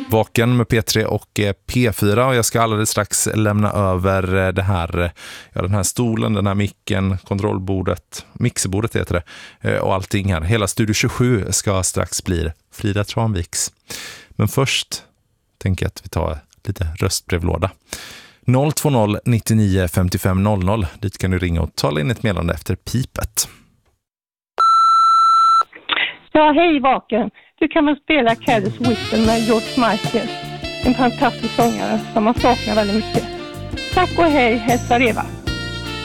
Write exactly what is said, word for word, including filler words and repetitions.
Vaken med P tre och P fyra, och jag ska alldeles strax lämna över det här, ja, den här stolen, den här micken, kontrollbordet, mixerbordet heter det, och allting här. Hela Studio tjugosju ska strax bli Frida Tranviks. Men först tänker jag att vi tar lite röstbrevlåda. noll två noll nittionio femtiofem noll noll. Dit kan du ringa och tala in ett meddelande efter pipet. Ja, hej Vaken. Du kan väl spela Caddy's Whistle med George Michael. En fantastisk sångare som man saknar väldigt mycket. Tack och hej, hälsar Eva.